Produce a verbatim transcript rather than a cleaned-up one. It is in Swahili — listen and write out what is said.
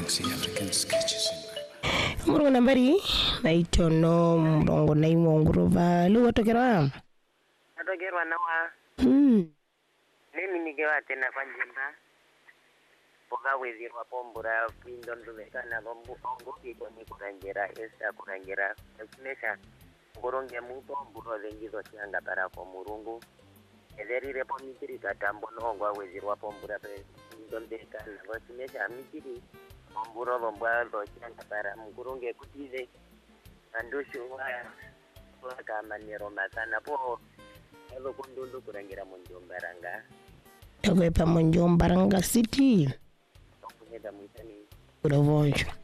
Galaxy African Sketches in Murungu nambari naitono mrongo naimwa nguruva lu watokera Atokera nawa hmm nini nigewa tena kwa njimba Poga wezirwa pombura pindo nzuvekana lombu ongo kiko ni kurangira esa kurangira Esimesha Ngoronge muto mburo zengizo sianga para kwa murungu Ezeri repo mitiri katambo nongo wezirwa pombura pindo nzuvekana Esimesha mitiri Mburo lombwa lo sianga para mkurunge kutize Andushu wa kama niro masana po Elo kundundu kurangira Monjombaranga Yagwepa Monjombaranga City Kunyeda mwitani Uravonjo